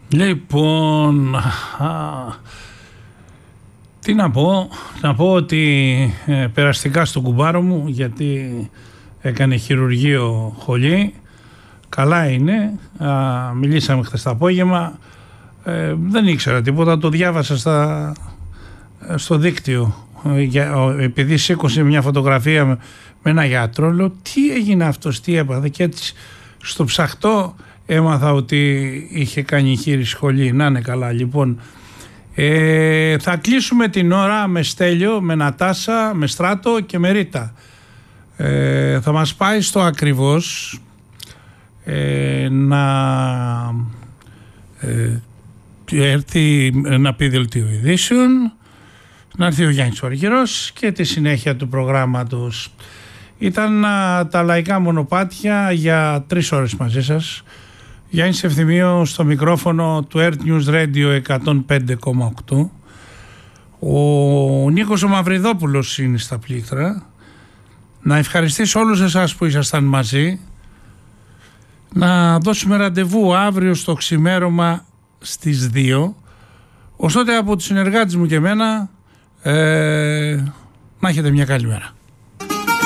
Λοιπόν, τι να πω. Να πω ότι περαστικά στον κουμπάρο μου, γιατί έκανε χειρουργείο χολή. Καλά είναι. Μιλήσαμε χθες το απόγευμα. Δεν ήξερα τίποτα, το διάβασα στο δίκτυο. Επειδή σήκωσε μια φωτογραφία με ένα γιατρό, λέω τι έγινε αυτός, τι έπαθε, και έτσι στο ψαχτό έμαθα ότι είχε κάνει χείρη σχολή. Να είναι καλά. Λοιπόν, θα κλείσουμε την ώρα με Στέλιο, με Νατάσα, με Στράτο και με Ρίτα. Θα μας πάει στο ακριβώς να έρθει να πει δελτίο ειδήσεων, να έρθει ο Γιάννης Αργυρός και τη συνέχεια του προγράμματος. Ήταν τα λαϊκά μονοπάτια για 3 ώρες μαζί σας. Γιάννης Ευθυμίου στο μικρόφωνο του Earth News Radio 105,8. Ο Νίκος ο Μαυριδόπουλος είναι στα πλήκτρα. Να ευχαριστήσω όλους εσάς που ήσασταν μαζί. Να δώσουμε ραντεβού αύριο στο ξημέρωμα στις 2. Ωστότε από τους συνεργάτες μου και εμένα, να έχετε μια καλή μέρα.